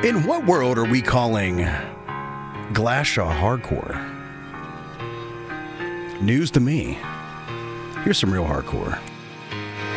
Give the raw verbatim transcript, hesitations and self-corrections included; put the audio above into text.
In what world are we calling Glashaw hardcore? News to me. Here's some real hardcore.